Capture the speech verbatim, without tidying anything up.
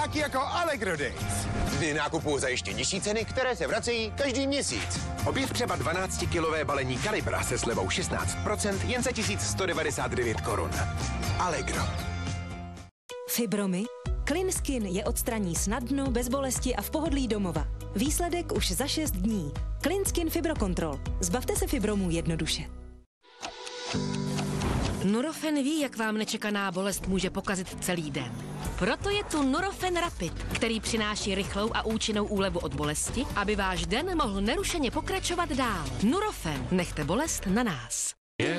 taky jako Allegro Days. Dny nákupu za ještě nižší ceny, které se vracejí každý měsíc. Objev třeba dvanáctikilové balení Kalibra se slevou šestnáct procent jen za tisíc sto devadesát devět korun. Allegro. Fibromy? Cleanskin je odstraní snadno, bez bolesti a v pohodlí domova. Výsledek už za šest dní. Cleanskin Fibrocontrol. Zbavte se fibromů jednoduše. Nurofen ví, jak vám nečekaná bolest může pokazit celý den. Proto je tu Nurofen Rapid, který přináší rychlou a účinnou úlevu od bolesti, aby váš den mohl nerušeně pokračovat dál. Nurofen. Nechte bolest na nás.